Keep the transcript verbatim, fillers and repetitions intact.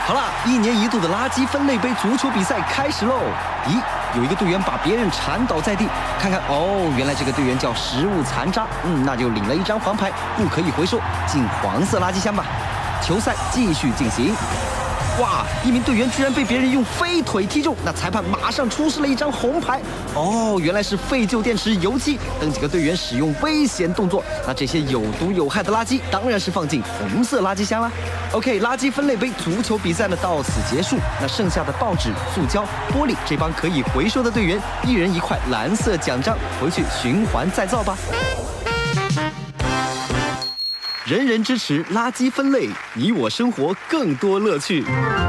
好啦，一年一度的垃圾分类杯足球比赛开始喽！咦，有一个队员把别人缠倒在地，看看哦，原来这个队员叫食物残渣，嗯，那就领了一张黄牌，不可以回收，进黄色垃圾箱吧。球赛继续进行。哇！一名队员居然被别人用飞腿踢中，那裁判马上出示了一张红牌。哦，原来是废旧电池、油漆等几个队员使用危险动作。那这些有毒有害的垃圾当然是放进红色垃圾箱啦。OK， 垃圾分类杯足球比赛呢到此结束。那剩下的报纸、塑胶、玻璃，这帮可以回收的队员，一人一块蓝色奖章，回去循环再造吧。人人支持垃圾分类，你我生活更多乐趣。